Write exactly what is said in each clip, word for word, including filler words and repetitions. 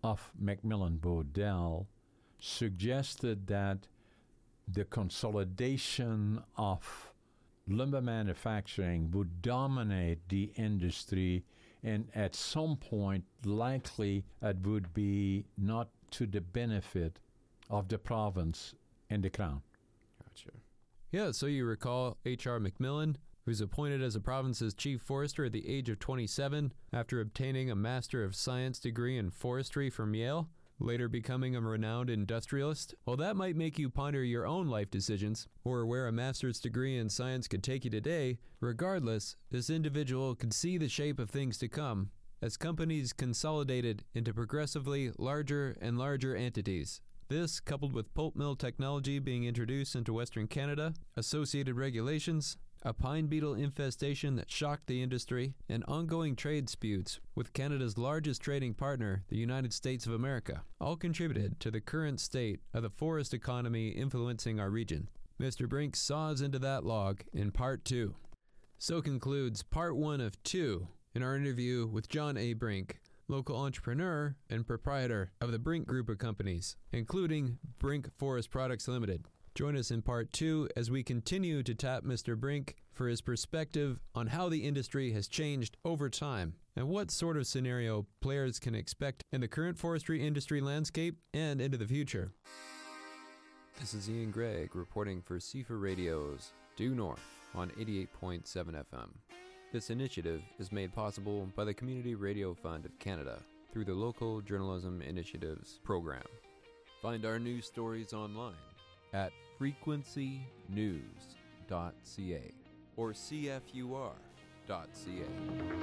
of Macmillan Bodell suggested that the consolidation of lumber manufacturing would dominate the industry, and at some point, likely, it would be not to the benefit of the province and the Crown. Gotcha. Yeah, so you recall H R Macmillan, who's appointed as the province's chief forester at the age of twenty-seven after obtaining a Master of Science degree in forestry from Yale, later becoming a renowned industrialist. Well, that might make you ponder your own life decisions, or where a master's degree in science could take you today. Regardless, this individual could see the shape of things to come as companies consolidated into progressively larger and larger entities. This, coupled with pulp mill technology being introduced into Western Canada, associated regulations, a pine beetle infestation that shocked the industry, and ongoing trade disputes with Canada's largest trading partner, the United States of America, all contributed to the current state of the forest economy influencing our region. Mister Brink saws into that log in part two. So concludes part one of two in our interview with John A. Brink, local entrepreneur and proprietor of the Brink Group of companies, including Brink Forest Products Limited. Join us in part two as we continue to tap Mister Brink for his perspective on how the industry has changed over time and what sort of scenario players can expect in the current forestry industry landscape and into the future. This is Ian Gregg reporting for C F A Radio's Due North on eighty-eight point seven F M. This initiative is made possible by the Community Radio Fund of Canada through the Local Journalism Initiatives program. Find our news stories online at frequency news dot c a or c f u r dot c a.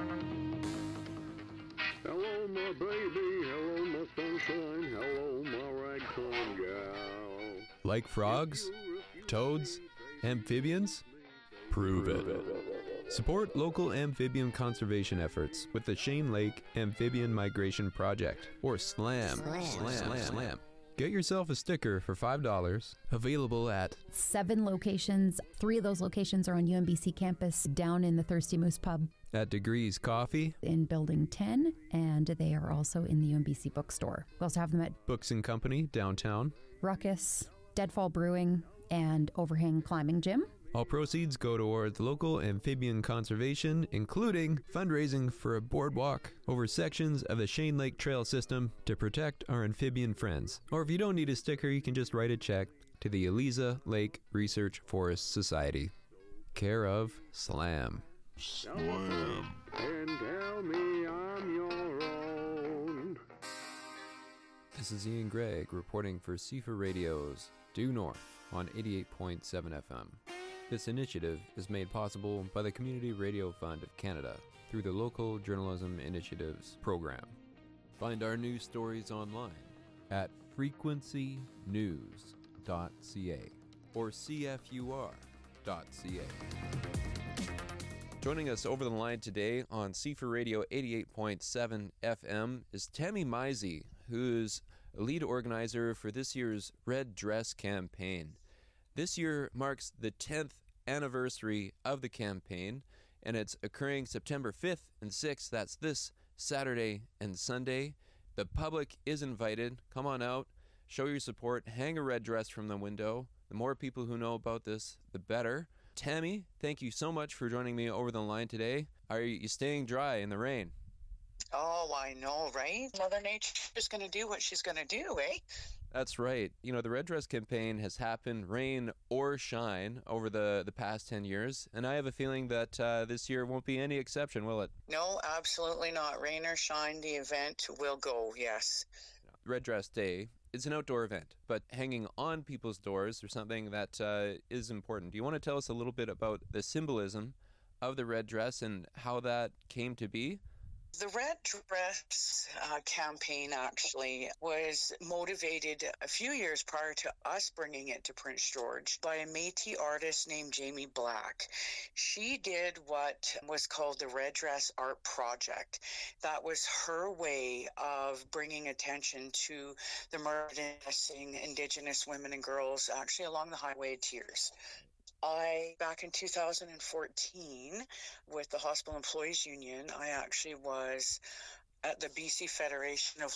Hello, my baby. Hello, my sunshine. Hello, my ragtime gal. Like frogs, toads, amphibians? Prove it. Support local amphibian conservation efforts with the Shane Lake Amphibian Migration Project, or SLAM. Slam. Slam. Slam. Slam. Get yourself a sticker for five dollars, available at seven locations. Three of those locations are on U M B C campus down in the Thirsty Moose Pub. At Degrees Coffee. In Building ten, and they are also in the U M B C bookstore. We also have them at Books and Company, downtown. Ruckus, Deadfall Brewing, and Overhang Climbing Gym. All proceeds go towards local amphibian conservation, including fundraising for a boardwalk over sections of the Shane Lake Trail system to protect our amphibian friends. Or if you don't need a sticker, you can just write a check to the Eliza Lake Research Forest Society. Care of SLAM. Slam. And tell me I'm your own. This is Ian Gregg reporting for C F A Radio's Due North on eighty-eight point seven F M. This initiative is made possible by the Community Radio Fund of Canada through the Local Journalism Initiatives program. Find our news stories online at frequency news dot c a or c f u r dot c a. Joining us over the line today on C F A Radio eighty-eight point seven F M is Tammy Misey, who's a lead organizer for this year's Red Dress campaign. This year marks the tenth anniversary of the campaign, and it's occurring September fifth and sixth. That's this Saturday and Sunday. The public is invited. Come on out, show your support, hang a red dress from the window. The more people who know about this, the better. Tammy, thank you so much for joining me over the line today. Are you staying dry in the rain? Oh, I know, right? Mother Nature's going to do what she's going to do, eh? That's right. You know, the Red Dress campaign has happened, rain or shine, over the, the past ten years. And I have a feeling that uh, this year won't be any exception, will it? No, absolutely not. Rain or shine, the event will go, yes. Red Dress Day, it's an outdoor event, but hanging on people's doors is something that uh, is important. Do you want to tell us a little bit about the symbolism of the red dress and how that came to be? The Red Dress uh, campaign actually was motivated a few years prior to us bringing it to Prince George by a Métis artist named Jamie Black. She did what was called the Red Dress Art Project. That was her way of bringing attention to the marginalizing Indigenous women and girls actually along the Highway of Tears. I, back in two thousand fourteen, with the Hospital Employees Union, I actually was at the B C Federation of